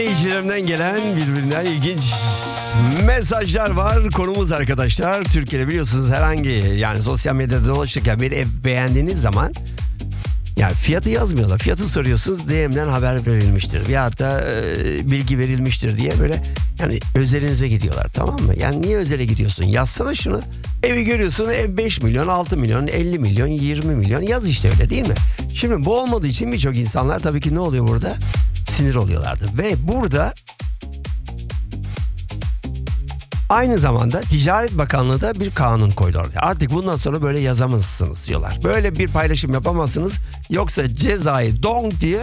dinleyicilerimden gelen birbirinden ilginç mesajlar var. Konumuz arkadaşlar, Türkiye'de biliyorsunuz herhangi yani sosyal medyada dolaşırken bir ev beğendiğiniz zaman yani fiyatı yazmıyorlar. Fiyatı soruyorsunuz, DM'den haber verilmiştir veyahut da bilgi verilmiştir diye böyle yani özelinize gidiyorlar, tamam mı? Yani niye özele gidiyorsun? Yazsana şunu. Evi görüyorsun, ev 5 milyon, 6 milyon, 50 milyon, 20 milyon, yaz işte, öyle değil mi? Şimdi bu olmadığı için birçok insanlar tabii ki ne oluyor burada? Sinir oluyorlardı. Ve burada aynı zamanda Ticaret Bakanlığı da bir kanun koydu orada. Artık bundan sonra böyle yazamazsınız diyorlar. Böyle bir paylaşım yapamazsınız. Yoksa cezayı dong diye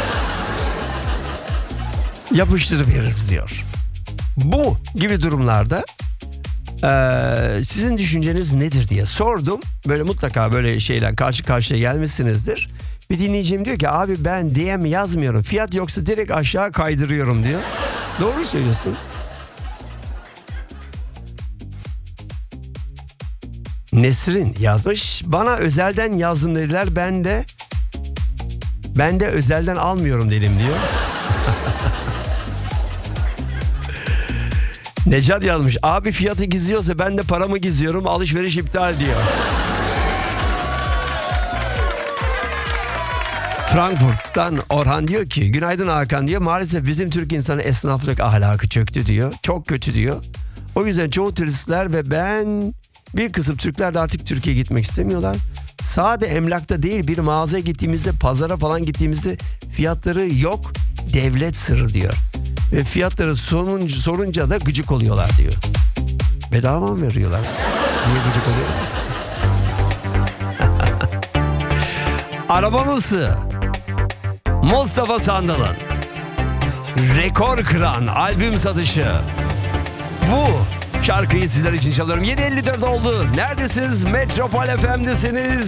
yapıştırıveririz diyor. Bu gibi durumlarda sizin düşünceniz nedir diye sordum. Böyle mutlaka böyle şeyler karşı karşıya gelmişsinizdir. Bir dinleyicim diyor ki abi ben DM yazmıyorum. Fiyat yoksa direkt aşağı kaydırıyorum diyor. Doğru söylüyorsun. Nesrin yazmış. Bana özelden yazdım dediler. Ben de özelden almıyorum dedim diyor. Necat yazmış. Abi fiyatı gizliyorsa ben de paramı gizliyorum. Alışveriş iptal diyor. Frankfurt'tan Orhan diyor ki günaydın Hakan diyor. Maalesef bizim Türk insanı esnaflık ahlakı çöktü diyor. Çok kötü diyor. O yüzden çoğu turistler ve bir kısım Türkler de artık Türkiye'ye gitmek istemiyorlar. Sade emlakta değil, bir mağazaya gittiğimizde, pazara falan gittiğimizde fiyatları yok, devlet sırrı diyor. Ve fiyatları sorunca da gıcık oluyorlar diyor. Bedava mı veriyorlar? Niye gıcık oluyorlar? Arabamızı Mustafa Sandal'ın rekor kıran albüm satışı. Bu şarkıyı sizler için çalıyorum. 7.54 oldu. Neredesiniz? Metropol FM'desiniz.